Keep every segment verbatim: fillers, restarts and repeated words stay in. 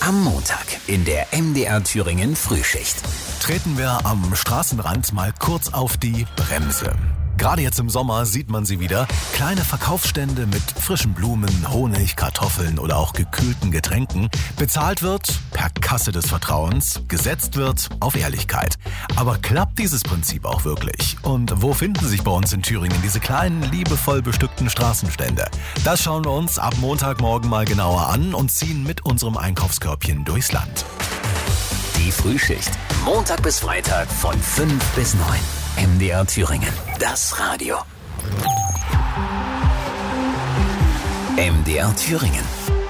Am Montag in der M D R Thüringen Frühschicht. Treten wir am Straßenrand mal kurz auf die Bremse. Gerade jetzt im Sommer sieht man sie wieder. Kleine Verkaufsstände mit frischen Blumen, Honig, Kartoffeln oder auch gekühlten Getränken. Bezahlt wird per Kasse des Vertrauens, gesetzt wird auf Ehrlichkeit. Aber klappt dieses Prinzip auch wirklich? Und wo finden sich bei uns in Thüringen diese kleinen, liebevoll bestückten Straßenstände? Das schauen wir uns ab Montagmorgen mal genauer an und ziehen mit unserem Einkaufskörbchen durchs Land. Die Frühschicht. Montag bis Freitag von fünf bis neun. M D R Thüringen. Das Radio. M D R Thüringen.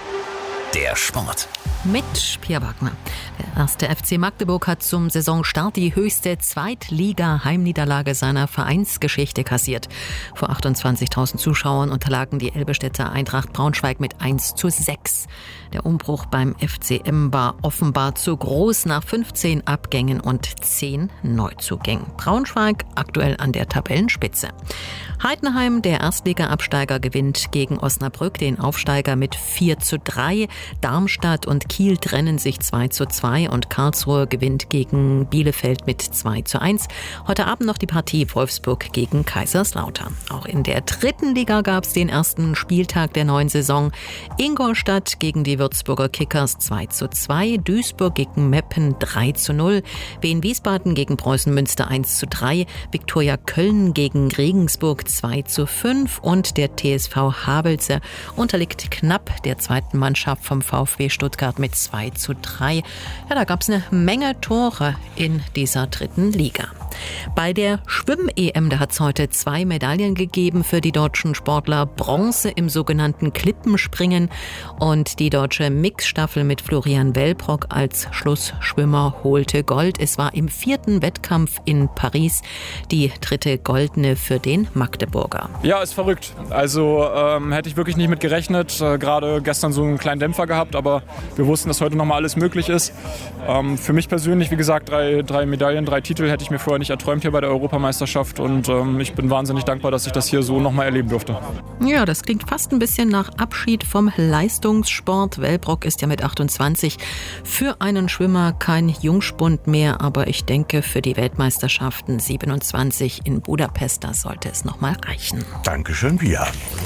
Der Sport. Mit Pierre Wagner. Der erste F C Magdeburg hat zum Saisonstart die höchste Zweitliga-Heimniederlage seiner Vereinsgeschichte kassiert. Vor achtundzwanzigtausend Zuschauern unterlagen die Elbestädter Eintracht Braunschweig mit eins zu sechs. Der Umbruch beim F C M war offenbar zu groß nach fünfzehn Abgängen und zehn Neuzugängen. Braunschweig aktuell an der Tabellenspitze. Heidenheim, der Erstliga-Absteiger, gewinnt gegen Osnabrück den Aufsteiger mit vier zu drei. Darmstadt und Kiel trennen sich zwei zu zwei und Karlsruhe gewinnt gegen Bielefeld mit zwei zu eins. Heute Abend noch die Partie Wolfsburg gegen Kaiserslautern. Auch in der dritten Liga gab es den ersten Spieltag der neuen Saison. Ingolstadt gegen die Würzburger Kickers zwei zu zwei, Duisburg gegen Meppen drei zu null, Wien Wiesbaden gegen Preußen Münster eins zu drei, Viktoria Köln gegen Regensburg zwei zu fünf und der T S V Havelse unterliegt knapp der zweiten Mannschaft vom VfB Stuttgart mit zwei zu drei. Ja, da gab es eine Menge Tore in dieser dritten Liga. Bei der Schwimm-E M, da hat es heute zwei Medaillen gegeben für die deutschen Sportler. Bronze im sogenannten Klippenspringen und die deutsche Mixstaffel mit Florian Wellbrock als Schlussschwimmer holte Gold. Es war im vierten Wettkampf in Paris die dritte goldene für den Magdeburger. Ja, ist verrückt. Also ähm, hätte ich wirklich nicht mit gerechnet. Äh, gerade gestern so einen kleinen Dämpfer gehabt, aber wir wussten, dass heute nochmal alles möglich ist. Ähm, für mich persönlich, wie gesagt, drei, drei Medaillen, drei Titel hätte ich mir vorher nicht erträumt hier bei der Europameisterschaft und ähm, ich bin wahnsinnig dankbar, dass ich das hier so nochmal erleben durfte. Ja, das klingt fast ein bisschen nach Abschied vom Leistungssport. Wellbrock ist ja mit achtundzwanzig für einen Schwimmer kein Jungspund mehr, aber ich denke, für die Weltmeisterschaften siebenundzwanzig in Budapest, da sollte es nochmal reichen. Dankeschön, Pia.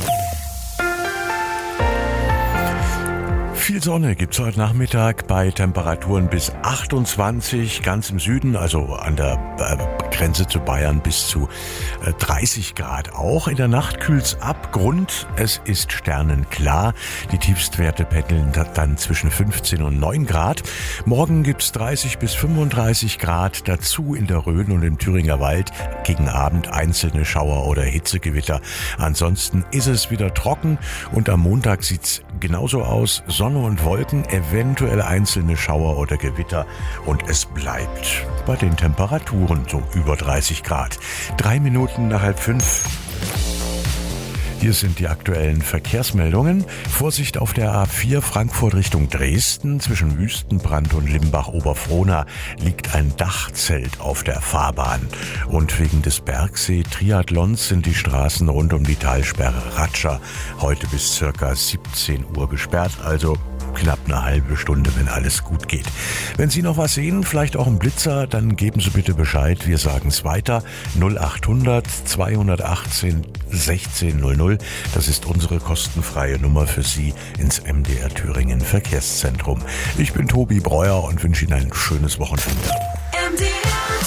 Viel Sonne gibt's heute Nachmittag bei Temperaturen bis achtundzwanzig, ganz im Süden, also an der Grenze zu Bayern bis zu dreißig Grad auch. In der Nacht kühlt's ab. Grund, es ist sternenklar. Die Tiefstwerte pendeln dann zwischen fünfzehn und neun Grad. Morgen gibt's dreißig bis fünfunddreißig Grad. Dazu in der Rhön und im Thüringer Wald gegen Abend einzelne Schauer oder Hitzegewitter. Ansonsten ist es wieder trocken und am Montag sieht's genauso aus. Sonne und Wolken, eventuell einzelne Schauer oder Gewitter und es bleibt bei den Temperaturen so über dreißig Grad. Drei Minuten nach halb fünf. Hier sind die aktuellen Verkehrsmeldungen. Vorsicht auf der A vier Frankfurt Richtung Dresden. Zwischen Wüstenbrand und Limbach-Oberfrohna liegt ein Dachzelt auf der Fahrbahn. Und wegen des Bergsee-Triathlons sind die Straßen rund um die Talsperre Ratscha heute bis circa siebzehn Uhr gesperrt. Also knapp eine halbe Stunde, wenn alles gut geht. Wenn Sie noch was sehen, vielleicht auch einen Blitzer, dann geben Sie bitte Bescheid. Wir sagen es weiter. null achthundert zweihundertachtzehn sechzehn null null. Das ist unsere kostenfreie Nummer für Sie ins M D R Thüringen Verkehrszentrum. Ich bin Tobi Breuer und wünsche Ihnen ein schönes Wochenende. M D R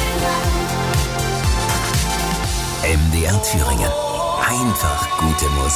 Thüringen. M D R Thüringen. Einfach gute Musik.